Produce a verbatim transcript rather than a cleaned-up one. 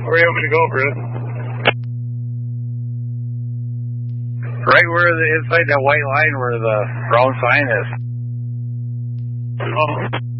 Where are you going to go, Bruce? Right where the inside that white line where the brown sign is. Oh.